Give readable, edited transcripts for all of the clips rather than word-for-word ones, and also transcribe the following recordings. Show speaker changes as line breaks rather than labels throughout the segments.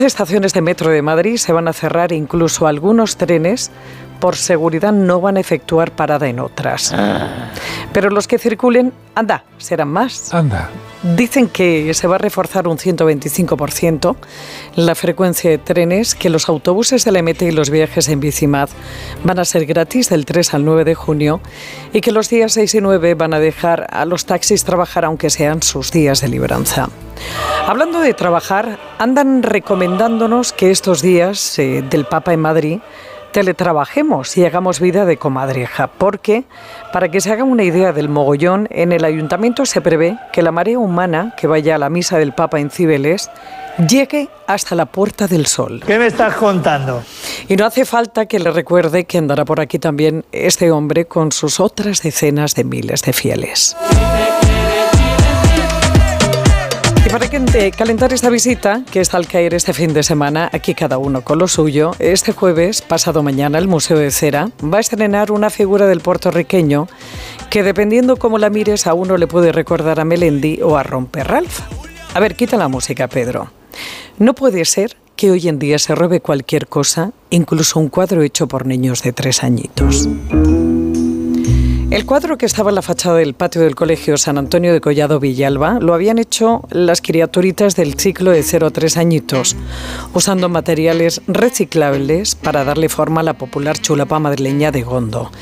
Estaciones de metro de Madrid se van a cerrar, incluso algunos trenes por seguridad no van a efectuar parada en otras. Pero los que circulen, serán más. Dicen que se va a reforzar un 125% la frecuencia de trenes, que los autobuses del MT y los viajes en Bicimad van a ser gratis del 3 al 9 de junio y que los días 6 y 9 van a dejar a los taxis trabajar aunque sean sus días de libranza. Hablando de trabajar, andan recomendándonos que estos días del Papa en Madrid teletrabajemos y hagamos vida de comadreja, porque, para que se hagan una idea del mogollón, en el ayuntamiento se prevé que la marea humana que vaya a la misa del Papa en Cibeles llegue hasta la Puerta del Sol.
¿Qué me estás contando?
Y no hace falta que le recuerde que andará por aquí también este hombre con sus otras decenas de miles de fieles. Y para calentar esta visita, que está al caer este fin de semana, aquí cada uno con lo suyo, este jueves, pasado mañana, el Museo de Cera va a estrenar una figura del puertorriqueño que, dependiendo cómo la mires, a uno le puede recordar a Melendi o a Romper Ralph. A ver, quita la música, Pedro. No puede ser que hoy en día se robe cualquier cosa, incluso un cuadro hecho por niños de 3 añitos. El cuadro que estaba en la fachada del patio del Colegio San Antonio de Collado Villalba lo habían hecho las criaturitas del ciclo de 0 a 3 añitos, usando materiales reciclables para darle forma a la popular chulapa madrileña de Gondo.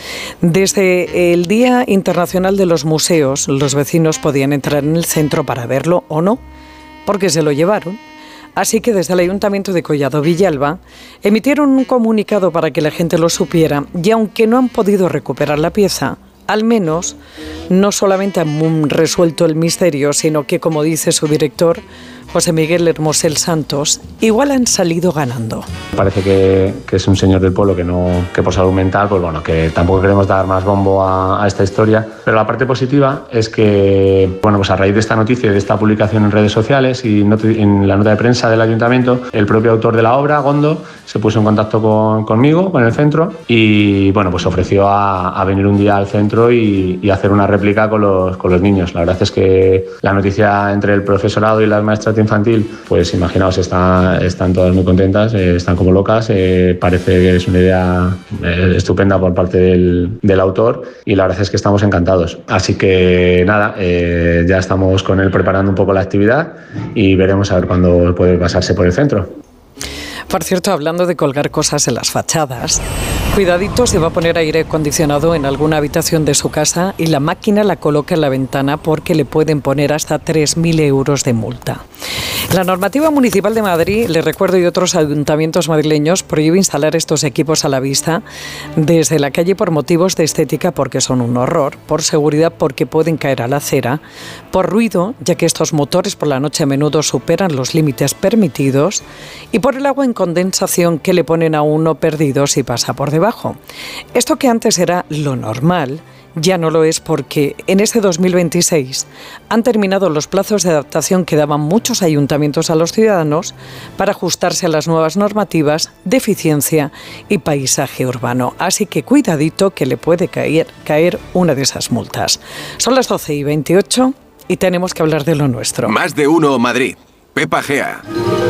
Desde el Día Internacional de los Museos, los vecinos podían entrar en el centro para verlo o no, porque se lo llevaron. Así que desde el Ayuntamiento de Collado Villalba emitieron un comunicado para que la gente lo supiera, y aunque no han podido recuperar la pieza, al menos no solamente han resuelto el misterio, sino que, como dice su director, José Miguel Hermosel Santos, igual han salido ganando.
Parece que es un señor del pueblo que por salud mental, pues bueno, que tampoco queremos dar más bombo a esta historia. Pero la parte positiva es que, bueno, pues a raíz de esta noticia y de esta publicación en redes sociales y en la nota de prensa del ayuntamiento, el propio autor de la obra, Gondo, se puso en contacto conmigo, con el centro, y bueno, pues ofreció a venir un día al centro y hacer una réplica con los niños. La verdad es que la noticia entre el profesorado y las maestras infantil, pues imaginaos, están todas muy contentas, están como locas, parece que es una idea estupenda por parte del autor, y la verdad es que estamos encantados. Así que nada, ya estamos con él preparando un poco la actividad y veremos a ver cuándo puede pasarse por el centro.
Por cierto, hablando de colgar cosas en las fachadas, cuidadito, se va a poner aire acondicionado en alguna habitación de su casa y la máquina la coloca en la ventana, porque le pueden poner hasta 3.000 euros de multa. La normativa municipal de Madrid, les recuerdo, y otros ayuntamientos madrileños, prohíbe instalar estos equipos a la vista desde la calle por motivos de estética, porque son un horror, por seguridad, porque pueden caer a la acera, por ruido, ya que estos motores por la noche a menudo superan los límites permitidos, y por el agua en condensación que le ponen a uno perdido si pasa por debajo. Esto, que antes era lo normal, ya no lo es, porque en este 2026 han terminado los plazos de adaptación que daban muchos ayuntamientos a los ciudadanos para ajustarse a las nuevas normativas de eficiencia y paisaje urbano. Así que cuidadito, que le puede caer una de esas multas. Son las 12:28 y tenemos que hablar de lo nuestro.
Más de uno Madrid. Pepa Gea.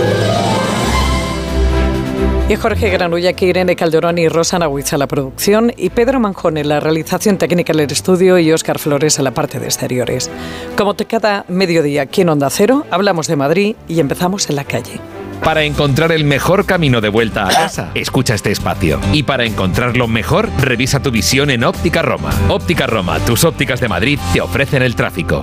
Y Jorge Granulla, que Irene Calderón y Rosa Nahuiza la producción, y Pedro Manjón en la realización técnica del estudio, y Óscar Flores en la parte de exteriores. Como cada mediodía aquí en Onda Cero, hablamos de Madrid y empezamos en la calle.
Para encontrar el mejor camino de vuelta a casa, escucha este espacio. Y para encontrarlo mejor, revisa tu visión en Óptica Roma. Óptica Roma, tus ópticas de Madrid, te ofrecen el tráfico.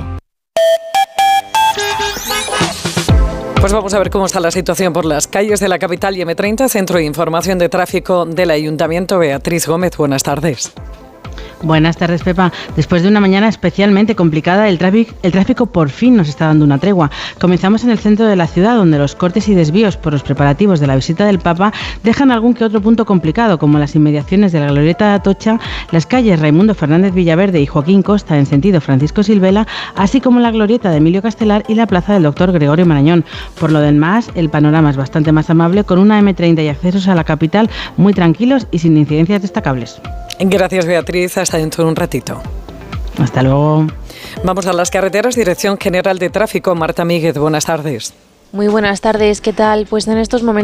Pues vamos a ver cómo está la situación por las calles de la capital y M30, Centro de Información de Tráfico del Ayuntamiento. Beatriz Gómez, buenas tardes.
Buenas tardes, Pepa. Después de una mañana especialmente complicada, el tráfico por fin nos está dando una tregua. Comenzamos en el centro de la ciudad, donde los cortes y desvíos por los preparativos de la visita del Papa dejan algún que otro punto complicado, como las inmediaciones de la Glorieta de Atocha, las calles Raimundo Fernández Villaverde y Joaquín Costa en sentido Francisco Silvela, así como la Glorieta de Emilio Castelar y la plaza del Doctor Gregorio Marañón. Por lo demás, el panorama es bastante más amable, con una M30 y accesos a la capital muy tranquilos y sin incidencias destacables.
Gracias, Beatriz. Hasta dentro de un ratito.
Hasta luego.
Vamos a las carreteras. Dirección General de Tráfico. Marta Míguez, buenas tardes.
Muy buenas tardes. ¿Qué tal? Pues en estos momentos